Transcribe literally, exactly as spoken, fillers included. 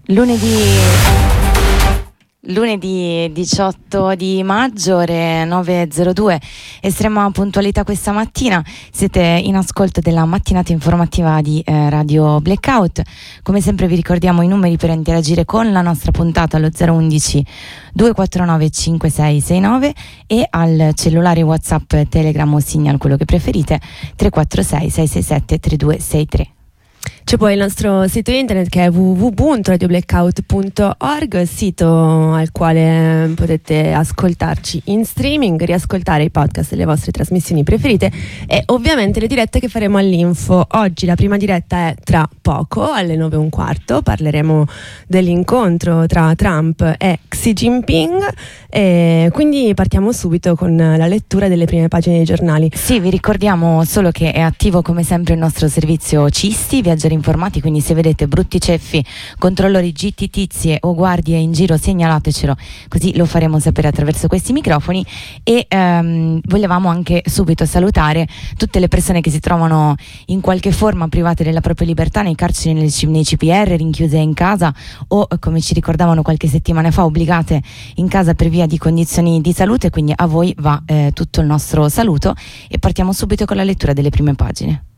Lunedì, lunedì diciotto di maggio, ore nove e zero due, estrema puntualità questa mattina. Siete in ascolto della mattinata informativa di eh, Radio Blackout. Come sempre vi ricordiamo i numeri per interagire con la nostra puntata allo zero undici due quattro nove cinque sei sei nove e al cellulare WhatsApp, Telegram o Signal, quello che preferite, tre quattro sei sei sei sette tre due sei tre. C'è poi il nostro sito internet che è w w w punto radio blackout punto org, sito al quale potete ascoltarci in streaming, riascoltare i podcast delle vostre trasmissioni preferite e ovviamente le dirette che faremo all'info. Oggi la prima diretta è tra poco, alle nove e un quarto, parleremo dell'incontro tra Trump e Xi Jinping e quindi partiamo subito con la lettura delle prime pagine dei giornali. Sì, vi ricordiamo solo che è attivo come sempre il nostro servizio Cisti, viaggiare informati, quindi se vedete brutti ceffi, controllori gittitizie o guardie in giro segnalatecelo, così lo faremo sapere attraverso questi microfoni. E ehm, volevamo anche subito salutare tutte le persone che si trovano in qualche forma private della propria libertà nei carceri, nei, nei C P R, rinchiuse in casa o, come ci ricordavano qualche settimana fa, obbligate in casa per via di condizioni di salute. Quindi a voi va eh, tutto il nostro saluto e partiamo subito con la lettura delle prime pagine.